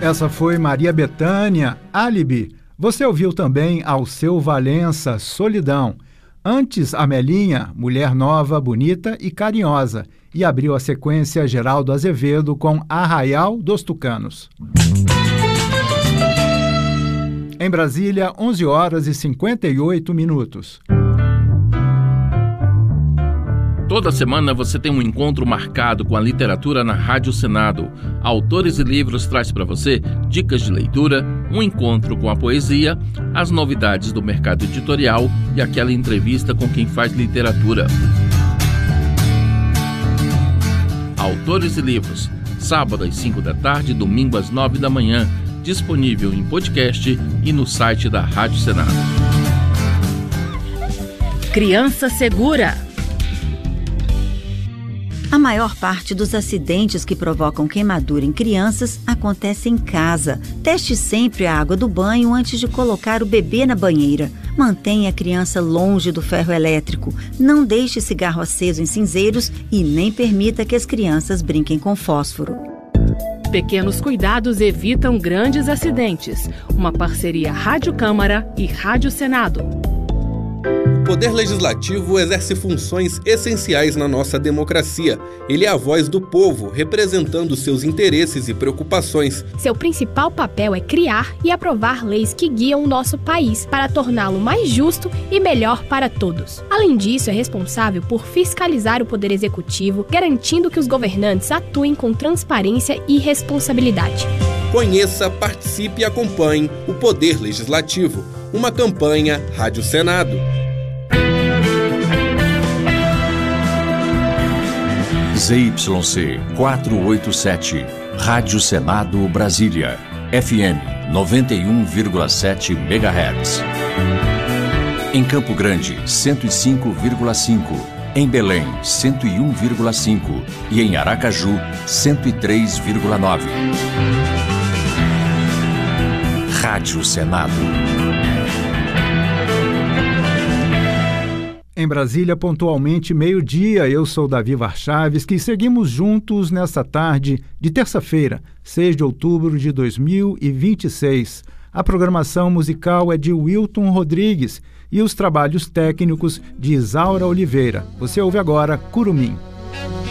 Essa foi Maria Bethânia, Álibi. Você ouviu também Alceu Valença, Solidão. Antes, Amelinha, Mulher Nova, Bonita e Carinhosa. E abriu a sequência Geraldo Azevedo com Arraial dos Tucanos. Em Brasília, 11 horas e 58 minutos. Toda semana você tem um encontro marcado com a literatura na Rádio Senado. Autores e Livros traz para você dicas de leitura, um encontro com a poesia, as novidades do mercado editorial e aquela entrevista com quem faz literatura. Autores e Livros, sábado às 5 da tarde, domingo às 9 da manhã, disponível em podcast e no site da Rádio Senado. Criança Segura. A maior parte dos acidentes que provocam queimadura em crianças acontece em casa. Teste sempre a água do banho antes de colocar o bebê na banheira. Mantenha a criança longe do ferro elétrico. Não deixe cigarro aceso em cinzeiros e nem permita que as crianças brinquem com fósforo. Pequenos cuidados evitam grandes acidentes. Uma parceria Rádio Câmara e Rádio Senado. O Poder Legislativo exerce funções essenciais na nossa democracia. Ele é a voz do povo, representando seus interesses e preocupações. Seu principal papel é criar e aprovar leis que guiam o nosso país para torná-lo mais justo e melhor para todos. Além disso, é responsável por fiscalizar o Poder Executivo, garantindo que os governantes atuem com transparência e responsabilidade. Conheça, participe e acompanhe o Poder Legislativo. Uma campanha Rádio Senado. ZYC 487, Rádio Senado Brasília, FM 91,7 MHz. Em Campo Grande, 105,5. Em Belém, 101,5. E em Aracaju, 103,9. Rádio Senado. Em Brasília, pontualmente, meio-dia, eu sou Davi Varchaves, que seguimos juntos nessa tarde de terça-feira, 6 de outubro de 2026. A programação musical é de Wilton Rodrigues e os trabalhos técnicos de Isaura Oliveira. Você ouve agora Curumim.